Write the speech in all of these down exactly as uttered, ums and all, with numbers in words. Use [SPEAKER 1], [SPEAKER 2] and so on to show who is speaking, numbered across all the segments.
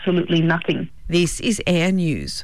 [SPEAKER 1] absolutely nothing.
[SPEAKER 2] This is Air News.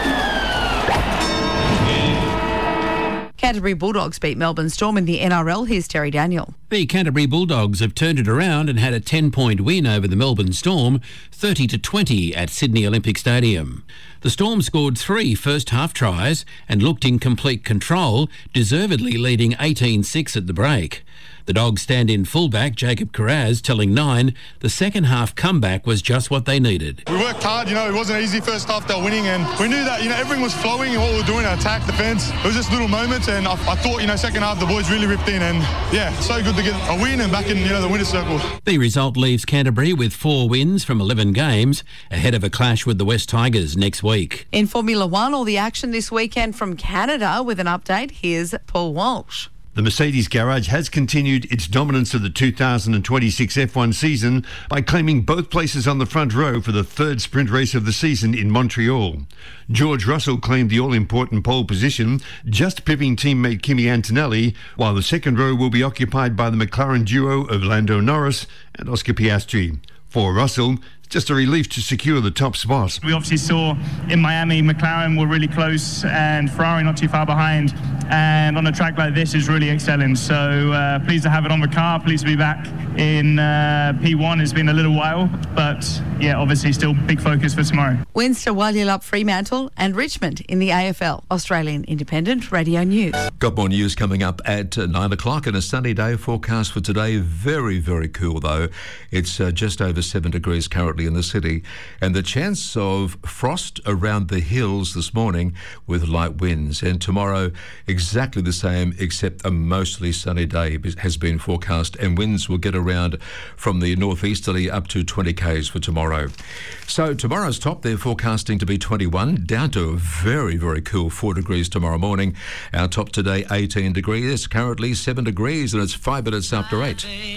[SPEAKER 2] Canterbury Bulldogs beat Melbourne Storm in the N R L. Here's Terry Daniel.
[SPEAKER 3] The Canterbury Bulldogs have turned it around and had a ten-point win over the Melbourne Storm, thirty to twenty at Sydney Olympic Stadium. The Storm scored three first-half tries and looked in complete control, deservedly leading eighteen six at the break. The Dogs stand-in fullback Jacob Carraz telling Nine the second-half comeback was just what they needed.
[SPEAKER 4] We worked hard, you know, it wasn't easy first half, they were winning, and we knew that, you know, everything was flowing and what we were doing, attack, defence. It was just little moments, and I, I thought, you know, second half the boys really ripped in, and yeah, so good to get a win and back in, you know, the winner's circle.
[SPEAKER 3] The result leaves Canterbury with four wins from eleven games, ahead of a clash with the West Tigers next week.
[SPEAKER 2] In Formula One, all the action this weekend from Canada. With an update, here's Paul Walsh.
[SPEAKER 5] The Mercedes Garage has continued its dominance of the two thousand twenty-six F one season by claiming both places on the front row for the third sprint race of the season in Montreal. George Russell claimed the all-important pole position, just pipping teammate Kimi Antonelli, while the second row will be occupied by the McLaren duo of Lando Norris and Oscar Piastri. For Russell, it's just a relief to secure the top spot.
[SPEAKER 6] We obviously saw in Miami, McLaren were really close and Ferrari not too far behind. And on a track like this is really excelling. So uh, pleased to have it on the car, pleased to be back in uh, P one. It's been a little while, but yeah, obviously still big focus for tomorrow.
[SPEAKER 2] Wins to Walyalup, Fremantle and Richmond in the A F L. Australian Independent Radio News.
[SPEAKER 7] Got more news coming up at uh, nine o'clock and a sunny day forecast for today. Very, very cool though. It's uh, just over seven degrees currently in the city, and the chance of frost around the hills this morning with light winds. And tomorrow, exactly the same, except a mostly sunny day has been forecast, and winds will get around from the northeasterly up to twenty kays for tomorrow. So tomorrow's top, they're forecasting to be twenty-one, down to a very, very cool four degrees tomorrow morning. Our top today, eighteen degrees, currently seven degrees, and it's five minutes after eight.